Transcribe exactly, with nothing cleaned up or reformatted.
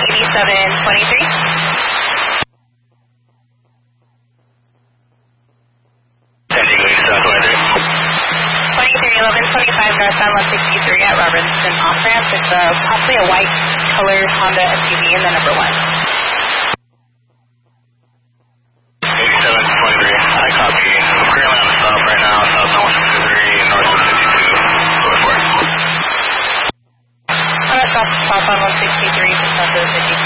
eighty-seven twenty-three. San Diego eighty-seven twenty-three. twenty-three eleven twenty-five northbound one sixty-three at Robertson off-ramp. It's a, possibly a white colored Honda S U V in the number one. eighty-seven twenty-three. I copy. I'm currently on the stop right now. South one sixty-three, north one fifty-two. Go for it. I'm going to stop, stop on one sixty-three, just south of fifty-two.